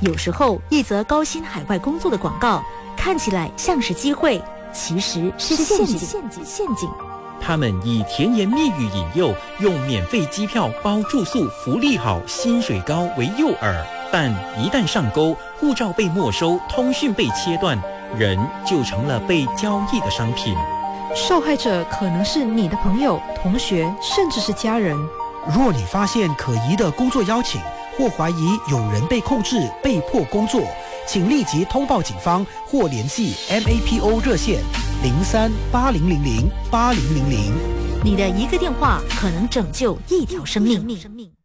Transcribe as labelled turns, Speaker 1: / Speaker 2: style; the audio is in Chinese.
Speaker 1: 有时候，一则高薪海外工作的广告看起来像是机会，其实是陷阱。
Speaker 2: 他们以甜言蜜语引诱，用免费机票、包住宿、福利好、薪水高为诱饵，但一旦上钩，护照被没收，通讯被切断，人就成了被交易的商品。
Speaker 3: 受害者可能是你的朋友、同学，甚至是家人。
Speaker 4: 若你发现可疑的工作邀请，或怀疑有人被控制、被迫工作，请立即通报警方或联系 MAPO 热线03-8000-8000。
Speaker 1: 你的一个电话可能拯救一条生命。